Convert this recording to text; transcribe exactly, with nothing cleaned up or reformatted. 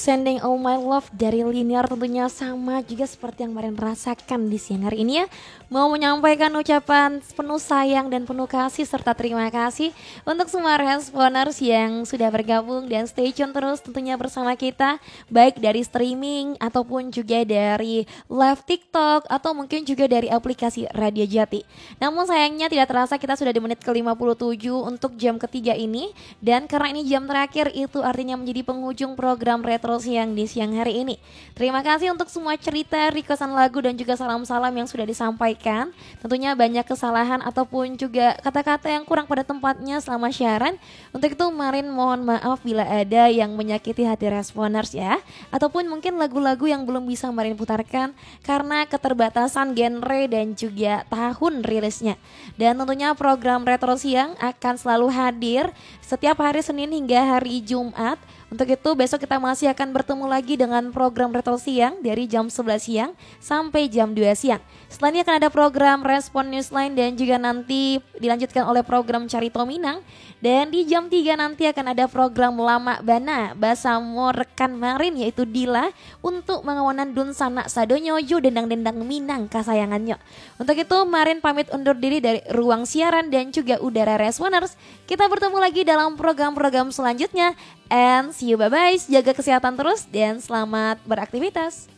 Sending All My Love dari Linear tentunya sama juga seperti yang kemarin rasakan di siang hari ini ya. Mau menyampaikan ucapan penuh sayang dan penuh kasih serta terima kasih untuk semua responers yang sudah bergabung dan stay tune terus tentunya bersama kita. Baik dari streaming ataupun juga dari live TikTok atau mungkin juga dari aplikasi Radio Jati. Namun sayangnya tidak terasa kita sudah di menit ke lima puluh tujuh untuk jam ketiga ini. Dan karena ini jam terakhir itu artinya menjadi penghujung program Retro Siang di siang hari ini. Terima kasih untuk semua cerita, requestan lagu dan juga salam-salam yang sudah disampaikan. Tentunya banyak kesalahan ataupun juga kata-kata yang kurang pada tempatnya selama siaran. Untuk itu Marin mohon maaf bila ada yang menyakiti hati responers ya. Ataupun mungkin lagu-lagu yang belum bisa Marin putarkan karena keterbatasan genre dan juga tahun rilisnya. Dan tentunya program Retro Siang akan selalu hadir setiap hari Senin hingga hari Jumat. Untuk itu besok kita masih akan bertemu lagi dengan program Retro Siang dari jam sebelas siang sampai jam dua siang. Setelah ini akan ada program Respon Newsline dan juga nanti dilanjutkan oleh program Carito Minang. Dan di jam tiga nanti akan ada program Lama Bana bersama rekan Marin yaitu Dila untuk mengawanan Dun Sanak Sadonyojo dendang-dendang Minang kasayangannya. Untuk itu Marin pamit undur diri dari ruang siaran dan juga udara Responers. Kita bertemu lagi dalam program-program selanjutnya. And see you, bye-bye, jaga kesehatan terus dan selamat beraktivitas.